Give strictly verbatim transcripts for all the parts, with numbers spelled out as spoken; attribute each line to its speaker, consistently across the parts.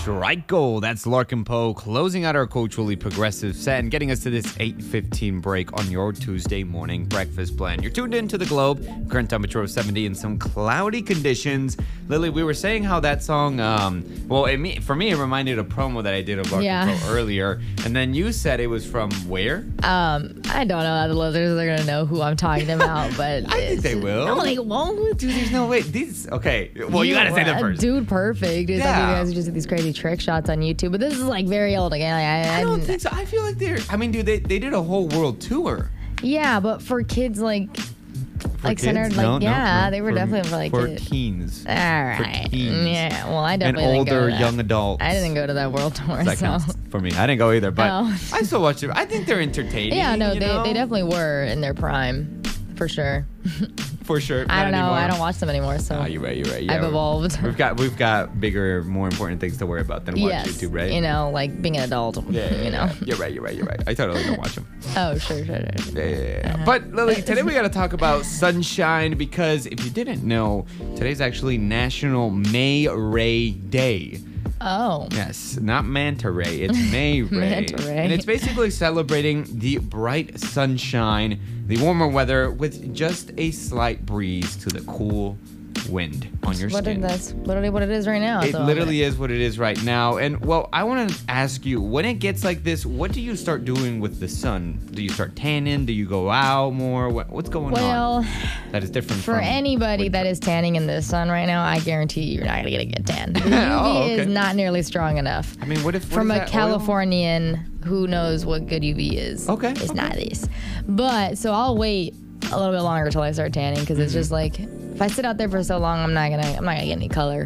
Speaker 1: Strike Gold. That's Larkin Poe closing out our culturally progressive set and getting us to this eight fifteen break on your Tuesday morning breakfast blend. You're tuned in to The Globe. Current temperature of seventy and some cloudy conditions. Lily, we were saying how that song, um, well, it, me, for me, it reminded a promo that I did of Larkin
Speaker 2: Yeah.
Speaker 1: Poe earlier. And then you said it was from where?
Speaker 2: Um, I don't know how the listeners are gonna know who I'm talking about, but
Speaker 1: I think they will.
Speaker 2: No, they won't.
Speaker 1: Dude, there's no way. These, okay. Well, you gotta say that
Speaker 2: Uh,
Speaker 1: first.
Speaker 2: Dude Perfect. It's like
Speaker 1: Yeah.
Speaker 2: you guys just do these crazy trick shots on YouTube, but this is like very old again. I, I,
Speaker 1: I don't think so. I feel like they're, I mean, dude, they, they did a whole world tour.
Speaker 2: Yeah, but for kids like,
Speaker 1: For
Speaker 2: like
Speaker 1: kids?
Speaker 2: centered, like
Speaker 1: No, no,
Speaker 2: yeah,
Speaker 1: no.
Speaker 2: they were
Speaker 1: For-
Speaker 2: definitely for like
Speaker 1: For
Speaker 2: kids.
Speaker 1: teens.
Speaker 2: All right.
Speaker 1: teens.
Speaker 2: Yeah. Well, I
Speaker 1: And
Speaker 2: definitely didn't go
Speaker 1: older
Speaker 2: to that.
Speaker 1: young adults.
Speaker 2: I didn't go to that world tour,
Speaker 1: That
Speaker 2: so.
Speaker 1: counts for me. I didn't go either, but
Speaker 2: Oh.
Speaker 1: I still watch it. I think they're entertaining.
Speaker 2: Yeah, no,
Speaker 1: you
Speaker 2: they,
Speaker 1: know?
Speaker 2: they definitely were in their prime, for sure.
Speaker 1: for sure.
Speaker 2: I
Speaker 1: Not
Speaker 2: don't know.
Speaker 1: anymore.
Speaker 2: I don't watch them anymore, so.
Speaker 1: Ah, you're right. You're right. Yeah,
Speaker 2: I've evolved.
Speaker 1: We've got we've got bigger, more important things to worry about than watch
Speaker 2: Yes,
Speaker 1: YouTube, right?
Speaker 2: you know, like being an adult.
Speaker 1: Yeah, yeah,
Speaker 2: you know.
Speaker 1: yeah. You're right. You're right. You're right. I totally don't watch them.
Speaker 2: Oh, sure, sure, sure.
Speaker 1: Yeah, yeah, yeah.
Speaker 2: Uh-huh.
Speaker 1: But Lily, today we got to talk about sunshine because if you didn't know, today's actually National May Ray Day.
Speaker 2: Oh.
Speaker 1: Yes, not manta ray. It's May Ray.
Speaker 2: Manta ray.
Speaker 1: And it's basically celebrating the bright sunshine, the warmer weather, with just a slight breeze to the cool wind on your
Speaker 2: What
Speaker 1: skin.
Speaker 2: is that's literally what it is right now. at
Speaker 1: It
Speaker 2: the
Speaker 1: literally
Speaker 2: moment.
Speaker 1: is what it is right now. And well, I want to ask you, when it gets like this, what do you start doing with the sun? Do you start tanning? Do you go out more? What, what's going
Speaker 2: Well,
Speaker 1: on? That is different
Speaker 2: for
Speaker 1: from
Speaker 2: anybody
Speaker 1: winter.
Speaker 2: that is tanning in the sun right now, I guarantee you're not gonna get tan. The U V
Speaker 1: Oh, okay.
Speaker 2: is not nearly strong enough.
Speaker 1: I mean, what if what
Speaker 2: From
Speaker 1: is
Speaker 2: a
Speaker 1: that, oil?
Speaker 2: Californian who knows what good U V is.
Speaker 1: Okay,
Speaker 2: It's
Speaker 1: okay.
Speaker 2: not this. But so I'll wait a little bit longer until I start tanning because it's
Speaker 1: Mm-hmm.
Speaker 2: just like if I sit out there for so long, I'm not gonna I'm not gonna get any color.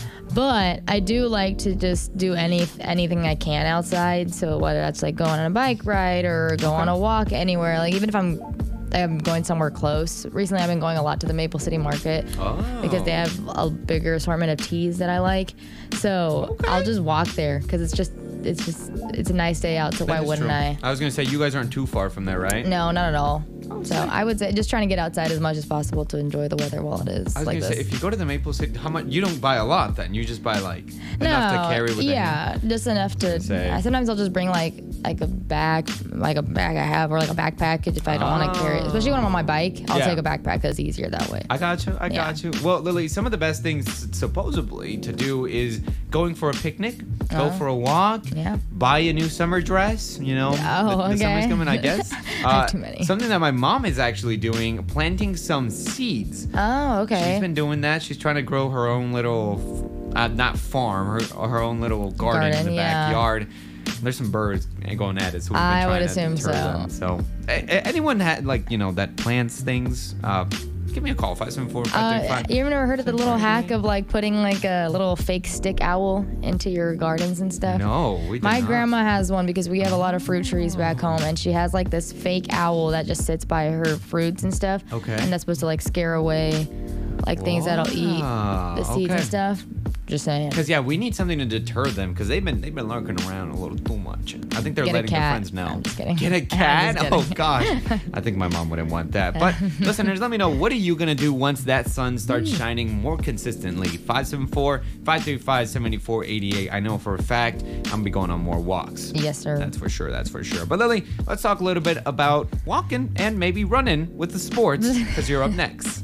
Speaker 2: But I do like to just do any anything I can outside. So whether that's like going on a bike ride or go on a walk anywhere, like even if I'm I'm going somewhere close. Recently, I've been going a lot to the Maple City Market
Speaker 1: Oh.
Speaker 2: because they have a bigger assortment of teas that I like. So
Speaker 1: Okay.
Speaker 2: I'll just walk there because it's just it's just it's a nice day out. So why
Speaker 1: That is
Speaker 2: wouldn't
Speaker 1: true.
Speaker 2: I?
Speaker 1: I was gonna say you guys aren't too far from there, right?
Speaker 2: No, not at all.
Speaker 1: Oh,
Speaker 2: So
Speaker 1: sick.
Speaker 2: I would say just trying to get outside as much as possible to enjoy the weather while it is
Speaker 1: I was
Speaker 2: like
Speaker 1: gonna
Speaker 2: this.
Speaker 1: say if you go to the Maple City, how much? You don't buy a lot then. You just buy like enough to carry with you.
Speaker 2: yeah, just enough to.
Speaker 1: Say.
Speaker 2: uh, Sometimes I'll just bring like like a bag, like a bag I have, or like a backpack if I don't want to carry it. Especially when I'm on my bike, I'll
Speaker 1: Yeah.
Speaker 2: take a backpack because it's easier that way.
Speaker 1: I got you. I
Speaker 2: Yeah.
Speaker 1: got you. Well, Lily, some of the best things supposedly to do is going for a picnic, go
Speaker 2: Uh-huh.
Speaker 1: for a walk,
Speaker 2: Yeah.
Speaker 1: buy a new summer dress. You know,
Speaker 2: Oh,
Speaker 1: the, the summer's
Speaker 2: okay.
Speaker 1: coming, I guess. Uh,
Speaker 2: I have too many.
Speaker 1: Something that my mom is actually doing, planting some seeds.
Speaker 2: Oh, okay.
Speaker 1: She's been doing that. She's trying to grow her own little, uh, not farm, her her own little garden, in
Speaker 2: Garden,
Speaker 1: the
Speaker 2: yeah.
Speaker 1: backyard. There's some birds going at it, so we've been
Speaker 2: I
Speaker 1: trying
Speaker 2: would
Speaker 1: to
Speaker 2: assume
Speaker 1: deter
Speaker 2: so.
Speaker 1: them. So, a- a- anyone had like you know that plants things? Uh, give me a call five seven four five three
Speaker 2: Uh,
Speaker 1: five.
Speaker 2: you ever heard of the little hack of like putting like a little fake stick owl into your gardens and stuff?
Speaker 1: No, we did
Speaker 2: My
Speaker 1: not.
Speaker 2: grandma has one because we have a lot of fruit trees back home, and she has like this fake owl that just sits by her fruits and stuff.
Speaker 1: Okay.
Speaker 2: And that's supposed to like scare away like things that'll eat
Speaker 1: Wow,
Speaker 2: the seeds
Speaker 1: okay.
Speaker 2: and stuff. Just saying.
Speaker 1: Because yeah, we need something to deter them because they've been they've been lurking around a little too much. I think they're
Speaker 2: Get a
Speaker 1: letting their
Speaker 2: cat.
Speaker 1: friends know.
Speaker 2: I'm just kidding.
Speaker 1: Get a
Speaker 2: I'm
Speaker 1: cat?
Speaker 2: just
Speaker 1: Oh
Speaker 2: kidding.
Speaker 1: gosh, I think my mom wouldn't want that. But listeners, let me know what are you gonna do once that sun starts
Speaker 2: Hmm.
Speaker 1: shining more consistently. five seven four five three five seven four eight eight. I know for a fact I'm gonna be going on more walks.
Speaker 2: Yes, sir.
Speaker 1: That's for sure. That's for sure. But Lily, let's talk a little bit about walking and maybe running with the sports because you're up next.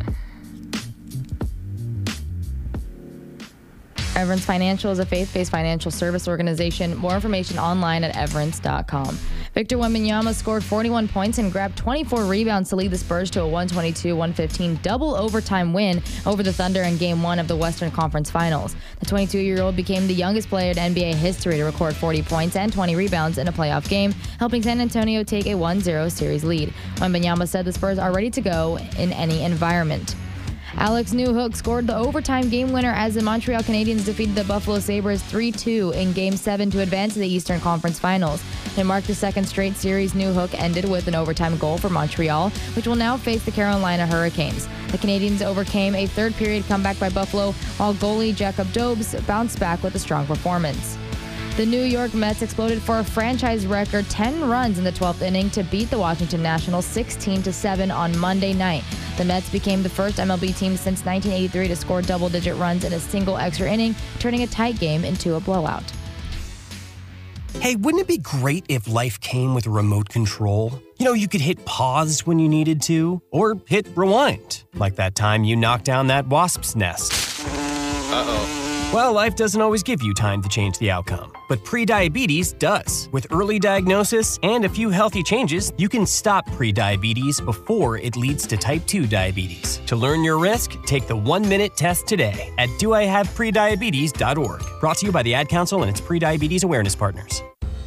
Speaker 2: Everence Financial is a faith-based financial service organization. More information online at everence dot com. Victor Wembanyama scored forty-one points and grabbed twenty-four rebounds to lead the Spurs to a one twenty-two one fifteen double overtime win over the Thunder in Game one of the Western Conference Finals. The twenty-two-year-old became the youngest player in N B A history to record forty points and twenty rebounds in a playoff game, helping San Antonio take a one zero series lead. Wembanyama said the Spurs are ready to go in any environment. Alex Newhook scored the overtime game winner as the Montreal Canadiens defeated the Buffalo Sabres three two in Game seven to advance to the Eastern Conference Finals. It marked the second straight series Newhook ended with an overtime goal for Montreal, which will now face the Carolina Hurricanes. The Canadiens overcame a third-period comeback by Buffalo, while goalie Jacob Dobes bounced back with a strong performance. The New York Mets exploded for a franchise record ten runs in the twelfth inning to beat the Washington Nationals sixteen to seven on Monday night. The Mets became the first M L B team since nineteen eighty-three to score double-digit runs in a single extra inning, turning a tight game into a blowout.
Speaker 3: Hey, wouldn't it be great if life came with a remote control? You know, you could hit pause when you needed to, or hit rewind, like that time you knocked down that wasp's nest.
Speaker 1: Uh-oh.
Speaker 3: Well, life doesn't always give you time to change the outcome, but prediabetes does. With early diagnosis and a few healthy changes, you can stop prediabetes before it leads to type two diabetes. To learn your risk, take the one-minute test today at do I have prediabetes dot org. Brought to you by the Ad Council and its prediabetes awareness partners.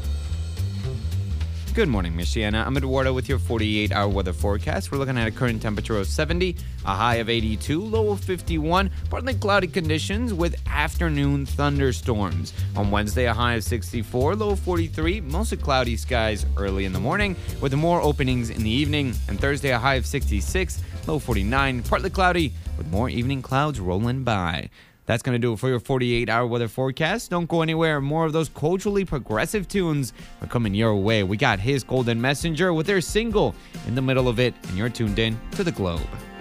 Speaker 1: Good morning, Michiana. I'm Eduardo with your forty-eight hour weather forecast. We're looking at a current temperature of seventy, a high of eighty-two, low of fifty-one, partly cloudy conditions with afternoon thunderstorms. On Wednesday, a high of sixty-four, low of forty-three, mostly cloudy skies early in the morning with more openings in the evening. And Thursday, a high of sixty-six, low forty-nine, partly cloudy with more evening clouds rolling by. That's going to do it for your forty-eight hour weather forecast. Don't go anywhere. More of those culturally progressive tunes are coming your way. We got His Golden Messenger with their single in the middle of it, and you're tuned in to The Globe.